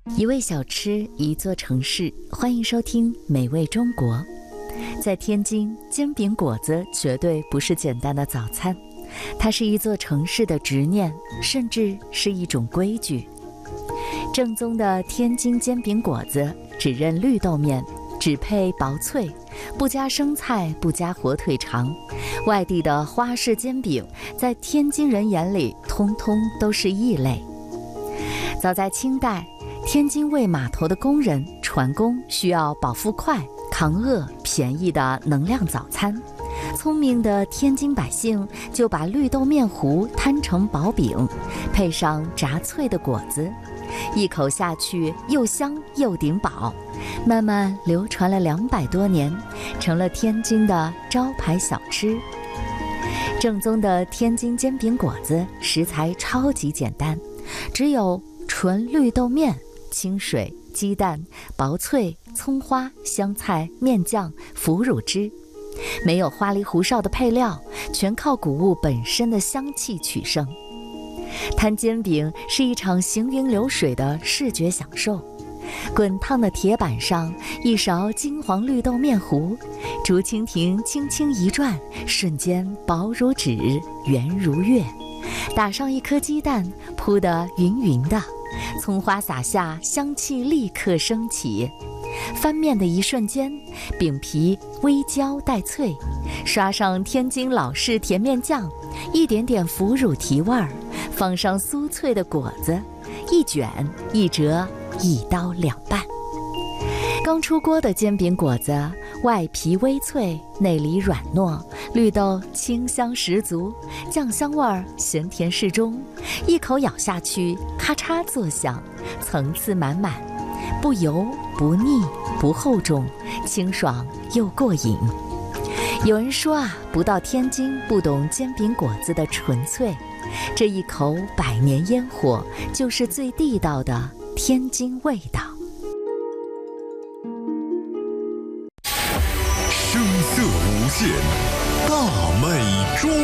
一味小吃，一座城市，欢迎收听美味中国。在天津，煎饼果子绝对不是简单的早餐，它是一座城市的执念，甚至是一种规矩。正宗的天津煎饼果子只认绿豆面，只配薄脆，不加生菜，不加火腿肠。外地的花式煎饼在天津人眼里通通都是异类。早在清代，天津卫码头的工人船工需要饱腹快、抗饿、便宜的能量早餐。聪明的天津百姓就把绿豆面糊摊成薄饼，配上炸脆的果子，一口下去又香又顶饱，慢慢流传了200多年，成了天津的招牌小吃。正宗的天津煎饼果子食材超级简单，只有纯绿豆面、清水、鸡蛋、薄脆、葱花、香菜、面酱、腐乳汁，没有花里胡哨的配料，全靠谷物本身的香气取胜。摊煎饼是一场行云流水的视觉享受，滚烫的铁板上一勺金黄绿豆面糊，竹蜻蜓轻轻一转，瞬间薄如纸，圆如月。打上一颗鸡蛋，铺得匀匀的，葱花撒下，香气立刻升起。翻面的一瞬间，饼皮微焦带脆，刷上天津老式甜面酱，一点点腐乳提味儿，放上酥脆的果子，一卷一折，一刀两半。刚出锅的煎饼果子，外皮微脆，内里软糯，绿豆清香十足，酱香味儿咸甜适中，一口咬下去，咔嚓作响，层次满满，不油不腻不厚重，清爽又过瘾。有人说不到天津不懂煎饼果子的纯粹，这一口100年烟火就是最地道的天津味道。 声色无限，大美中